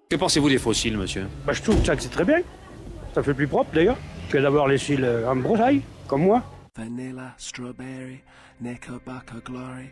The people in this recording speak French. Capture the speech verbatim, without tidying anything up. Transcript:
Que pensez-vous des fossiles, monsieur? Bah, je trouve que ça c'est très bien. Ça fait plus propre d'ailleurs que d'avoir les cils en broussailles, comme moi. Vanilla, strawberry, knickerbocker glory.